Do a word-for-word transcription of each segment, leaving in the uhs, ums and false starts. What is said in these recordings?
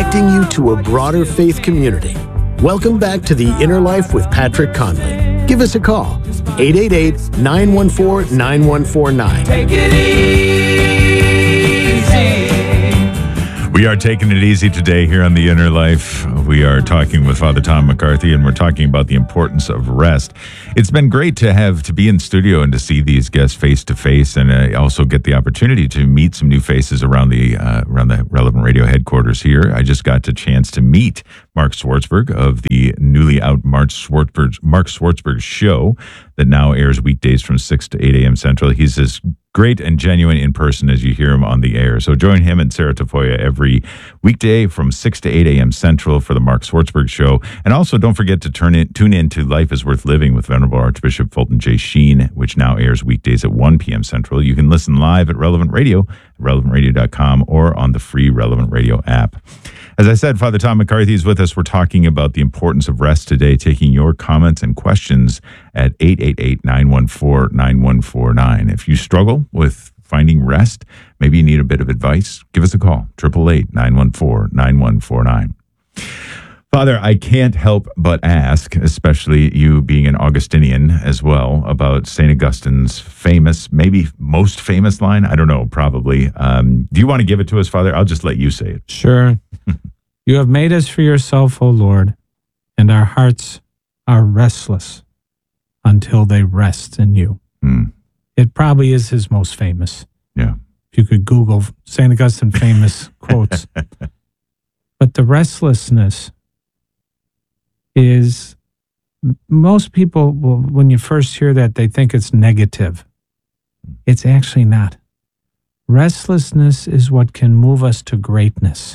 connecting you to a broader faith community. Welcome back to The Inner Life with Patrick Conley. Give us a call, eight eight eight, nine one four, nine one four nine. Take it easy. We are taking it easy today here on The Inner Life. We are talking with Father Tom McCarthy, and we're talking about the importance of rest. It's been great to have to be in studio and to see these guests face to face, and uh, also get the opportunity to meet some new faces around the uh, around the Relevant Radio headquarters here. I just got the chance to meet Mark Swartzberg of the newly out Mark Swartzberg Mark Swartzberg show that now airs weekdays from six to eight a.m. Central. He's as great and genuine in person as you hear him on the air. So join him and Sarah Tafoya every weekday from six to eight a.m. Central for the Mark Swartzberg Show. And also don't forget to turn in, tune in to Life is Worth Living with Venerable Archbishop Fulton J. Sheen, which now airs weekdays at one p.m. Central. You can listen live at Relevant Radio, at relevant radio dot com, or on the free Relevant Radio app. As I said, Father Tom McCarthy is with us. We're talking about the importance of rest today, taking your comments and questions at eight eight eight, nine one four, nine one four nine. If you struggle with finding rest, maybe you need a bit of advice, give us a call, eight eight eight, nine one four, nine one four nine. Father, I can't help but ask, especially you being an Augustinian as well, about Saint Augustine's famous, maybe most famous line. I don't know, probably. Um, do you want to give it to us, Father? I'll just let you say it. Sure. You have made us for yourself, O Lord, and our hearts are restless until they rest in you. Hmm. It probably is his most famous. Yeah. If you could Google Saint Augustine famous quotes. But the restlessness is, most people, will, when you first hear that, they think it's negative. It's actually not. Restlessness is what can move us to greatness.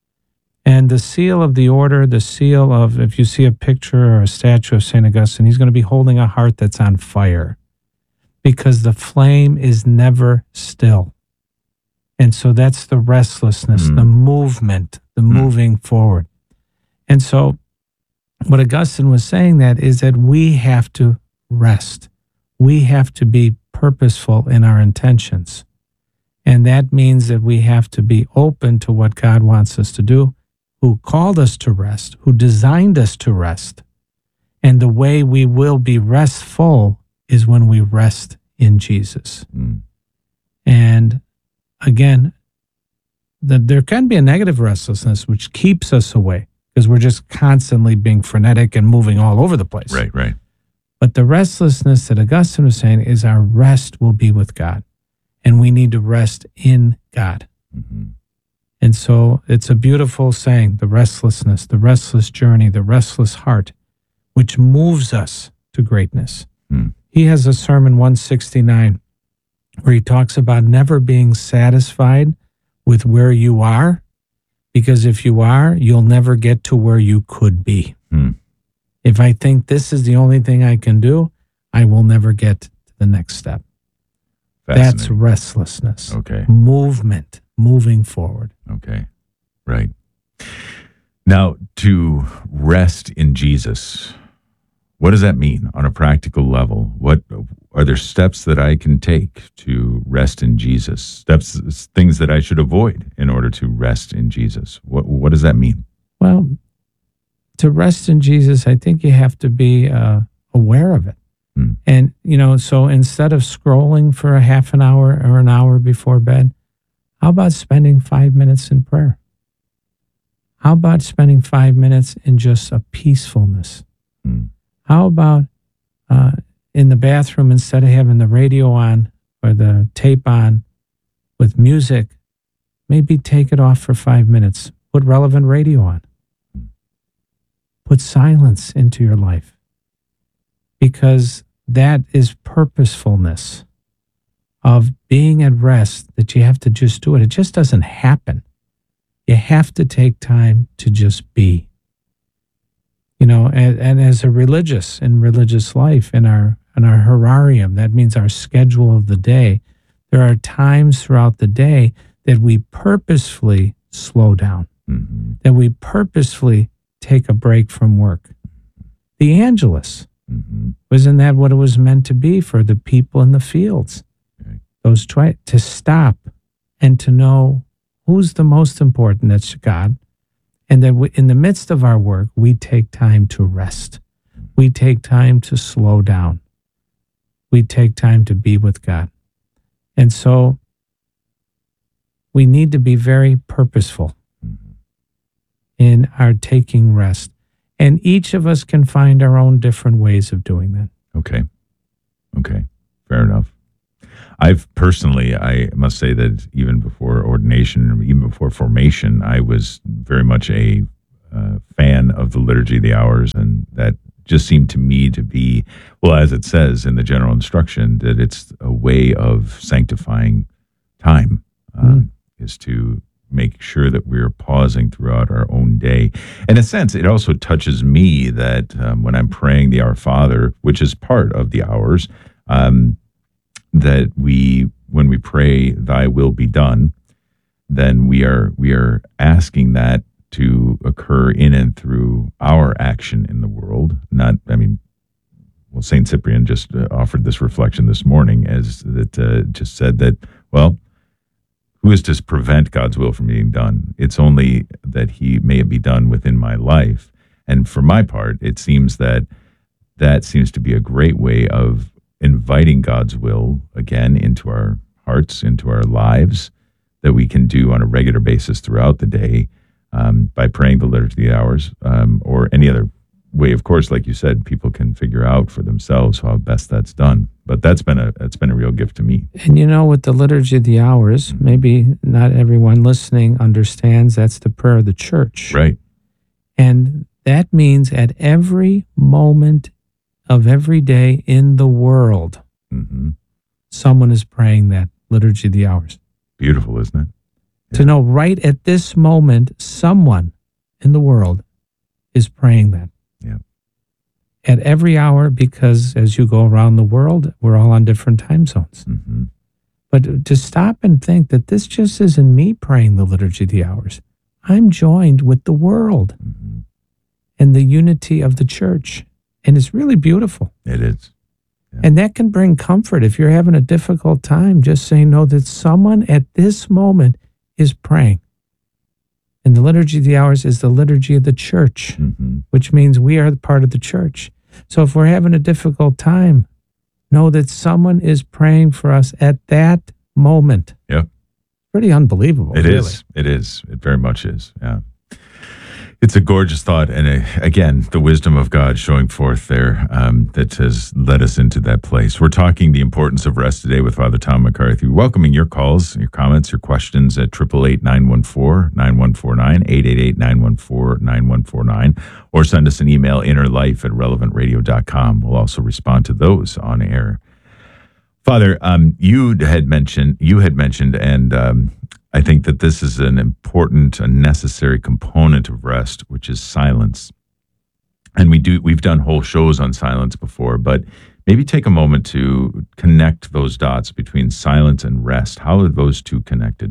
And the seal of the order, the seal of, if you see a picture or a statue of Saint Augustine, he's going to be holding a heart that's on fire, because the flame is never still. And so that's the restlessness, mm. the movement, the mm. moving forward. And so what Augustine was saying that is that we have to rest. We have to be purposeful in our intentions. And that means that we have to be open to what God wants us to do, who called us to rest, who designed us to rest. And the way we will be restful is when we rest in Jesus. Mm. And again, the, there can be a negative restlessness which keeps us away, because we're just constantly being frenetic and moving all over the place. Right, right. But the restlessness that Augustine was saying is our rest will be with God. And we need to rest in God. Mm-hmm. And so it's a beautiful saying, the restlessness, the restless journey, the restless heart, which moves us to greatness. Mm. He has a sermon one sixty-nine where he talks about never being satisfied with where you are, because if you are, you'll never get to where you could be. Mm. If I think this is the only thing I can do, I will never get to the next step. That's restlessness. Okay. Movement, moving forward. Okay. Right. Now, to rest in Jesus, what does that mean on a practical level? What are there steps that I can take to rest in Jesus? Steps, things that I should avoid in order to rest in Jesus. What What does that mean? Well, to rest in Jesus, I think you have to be uh, aware of it. Hmm. And, you know, so instead of scrolling for a half an hour or an hour before bed, how about spending five minutes in prayer? How about spending five minutes in just a peacefulness? Hmm. How about uh, in the bathroom, instead of having the radio on or the tape on with music, maybe take it off for five minutes. Put Relevant Radio on. Put silence into your life, because that is purposefulness of being at rest, that you have to just do it. It just doesn't happen. You have to take time to just be. You know, and, and as a religious, in religious life, in our in our horarium, that means our schedule of the day, there are times throughout the day that we purposefully slow down, mm-hmm. that we purposefully take a break from work. The Angelus, mm-hmm. wasn't that what it was meant to be for the people in the fields? Right. Those twi- to stop and to know who's the most important, that's God, And that we, in the midst of our work, we take time to rest. We take time to slow down. We take time to be with God. And so we need to be very purposeful in our taking rest. And each of us can find our own different ways of doing that. Okay. Okay. Fair enough. I've personally, I must say that even before ordination, even before formation, I was very much a uh, fan of the Liturgy of the Hours, and that just seemed to me to be, well, as it says in the general instruction, that it's a way of sanctifying time, um, mm. is to make sure that we're pausing throughout our own day. In a sense, it also touches me that um, when I'm praying the Our Father, which is part of the hours, um, that we, when we pray, "Thy will be done," then we are we are asking that to occur in and through our action in the world. Not, I mean, well, Saint Cyprian just uh, offered this reflection this morning, as that uh, just said that, well, who is to prevent God's will from being done? It's only that He may be done within my life. And for my part, it seems that that seems to be a great way of inviting God's will again into our hearts, into our lives, that we can do on a regular basis throughout the day, um, by praying the Liturgy of the Hours, um, or any other way. Of course, like you said, people can figure out for themselves how best that's done. But that's been a that's been a real gift to me. And you know, with the Liturgy of the Hours, mm-hmm. maybe not everyone listening understands that's the prayer of the church. Right. And that means at every moment of every day in the world, mm-hmm. someone is praying that Liturgy of the Hours. Beautiful, isn't it? Yeah. To know right at this moment, someone in the world is praying that. Yeah. At every hour, because as you go around the world, we're all on different time zones. Mm-hmm. But to stop and think that this just isn't me praying the Liturgy of the Hours. I'm joined with the world mm-hmm. and the unity of the church. And it's really beautiful. It is. Yeah. And that can bring comfort if you're having a difficult time. Just saying, know that someone at this moment is praying. And the Liturgy of the Hours is the liturgy of the church, mm-hmm. which means we are part of the church. So if we're having a difficult time, know that someone is praying for us at that moment. Yep. Pretty unbelievable. It really. is. It is. It very much is. Yeah. It's a gorgeous thought. And uh, again, the wisdom of God showing forth there, um, that has led us into that place. We're talking the importance of rest today with Father Tom McCarthy, welcoming your calls, your comments, your questions at eight eight eight, nine one four, nine one four nine, eight eight eight, nine one four, nine one four nine, or send us an email, innerlife at relevant radio dot com. We'll also respond to those on air. Father, um, you had mentioned, you had mentioned, and um, I think that this is an important, a necessary component of rest, which is silence. And we do, we've done whole shows on silence before, but maybe take a moment to connect those dots between silence and rest. How are those two connected?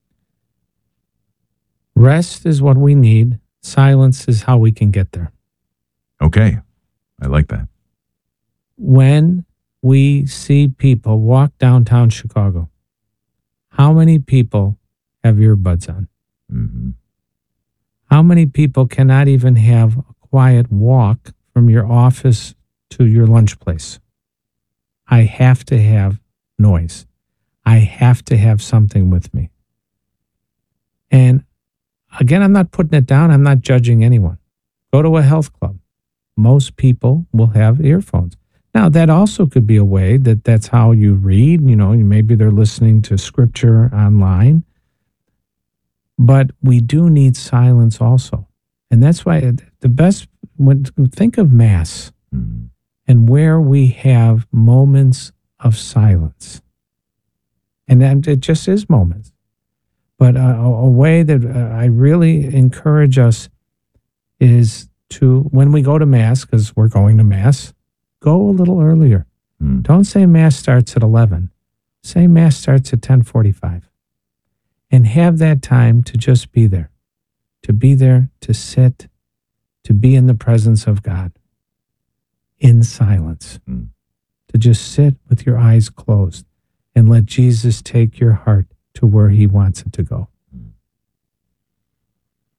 Rest is what we need. Silence is how we can get there. Okay. I like that. When we see people walk downtown Chicago, how many people have earbuds on? Mm-hmm. How many people cannot even have a quiet walk from your office to your lunch place? I have to have noise. I have to have something with me. And again, I'm not putting it down. I'm not judging anyone. Go to a health club. Most people will have earphones. Now, that also could be a way that that's how you read. You know, maybe they're listening to scripture online. But we do need silence also. And that's why the best, when think of Mass mm-hmm. and where we have moments of silence. And then it just is moments. But a, a way that I really encourage us is to, when we go to Mass, because we're going to Mass, go a little earlier. Mm. Don't say Mass starts at eleven. Say Mass starts at ten forty-five. And have that time to just be there. To be there, to sit, to be in the presence of God. In silence. Mm. To just sit with your eyes closed and let Jesus take your heart to where He wants it to go.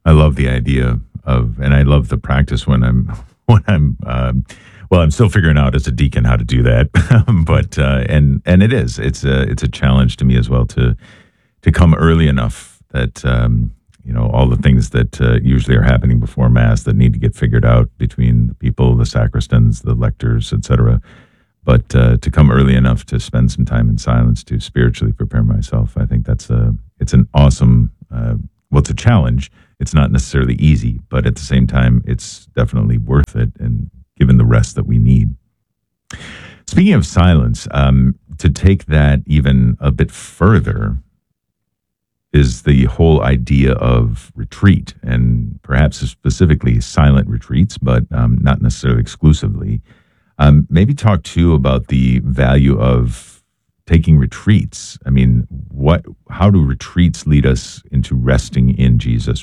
I love the idea of, and I love the practice when I'm, when I'm, um, well, I'm still figuring out as a deacon how to do that, but uh, and and it is, it's a it's a challenge to me as well to to come early enough that um, you know all the things that uh, usually are happening before Mass that need to get figured out between the people, the sacristans, the lectors, et cetera. But uh, to come early enough to spend some time in silence to spiritually prepare myself, I think that's a it's an awesome. Uh, well, it's a challenge. It's not necessarily easy, but at the same time, it's definitely worth it, and given the rest that we need. Speaking of silence, um, to take that even a bit further is the whole idea of retreat, and perhaps specifically silent retreats, but um, not necessarily exclusively. Um, maybe talk too about the value of taking retreats. I mean, what? How do retreats lead us into resting in Jesus,